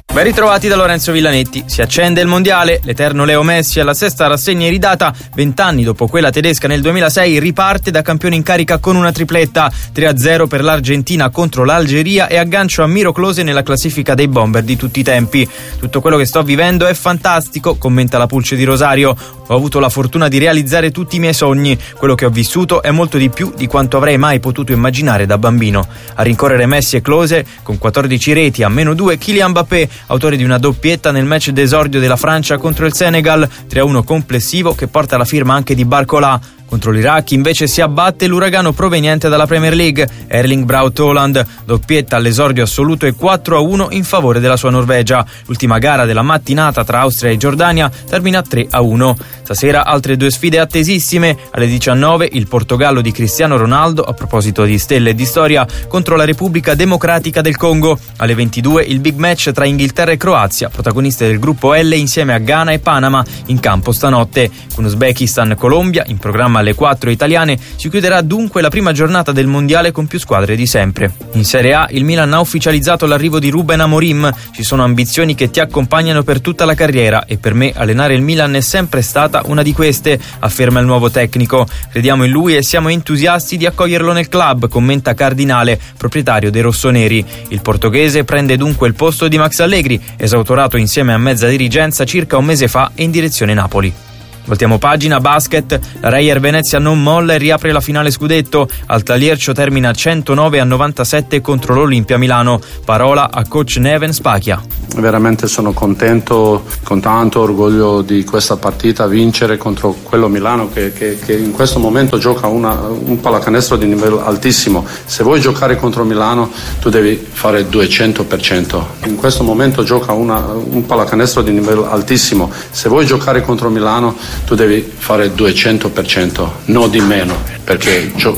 Ben ritrovati da Lorenzo Villanetti. Si accende il mondiale, l'eterno Leo Messi alla sesta rassegna iridata, 20 anni dopo quella tedesca nel 2006 riparte da campione in carica con una tripletta, 3-0 per l'Argentina contro l'Algeria e aggancio a Miro Klose nella classifica dei bomber di tutti i tempi. Tutto quello che sto vivendo è fantastico, commenta la Pulce di Rosario. Ho avuto la fortuna di realizzare tutti i miei sogni, quello che ho vissuto è molto di più di quanto avrei mai potuto immaginare da bambino. A rincorrere Messi e Klose, con 14 reti a -2, Kylian Mbappé, autore di una doppietta nel match d'esordio della Francia contro il Senegal, 3-1 complessivo che porta la firma anche di Barcola. Contro l'Iraq invece si abbatte l'uragano proveniente dalla Premier League, Erling Braut Haaland, doppietta all'esordio assoluto e 4-1 in favore della sua Norvegia. L'ultima gara della mattinata tra Austria e Giordania termina 3-1. Stasera altre due sfide attesissime. Alle 19 il Portogallo di Cristiano Ronaldo, a proposito di stelle e di storia, contro la Repubblica Democratica del Congo. Alle 22 il big match tra Inghilterra e Croazia, protagoniste del gruppo L insieme a Ghana e Panama, in campo stanotte. Con Uzbekistan-Colombia, in programma alle 4 italiane, si chiuderà dunque la prima giornata del mondiale con più squadre di sempre. In Serie A il Milan ha ufficializzato l'arrivo di Ruben Amorim. Ci sono ambizioni che ti accompagnano per tutta la carriera e per me allenare il Milan è sempre stata una di queste, afferma il nuovo tecnico. Crediamo in lui e siamo entusiasti di accoglierlo nel club, commenta Cardinale, proprietario dei rossoneri. Il portoghese prende dunque il posto di Max Allegri, esautorato insieme a mezza dirigenza circa un mese fa e in direzione Napoli. Voltiamo pagina, basket, la Reyer Venezia non molla e riapre la finale scudetto, al Taliercio termina 109-97 contro l'Olimpia Milano, parola a coach Neven Spachia. Veramente sono contento, con tanto orgoglio di questa partita, vincere contro quello Milano che in questo momento gioca un pallacanestro di livello altissimo. Se vuoi giocare contro Milano tu devi fare 200%. In questo momento gioca un pallacanestro di livello altissimo. Se vuoi giocare contro Milano tu devi fare 200%, no di meno, perché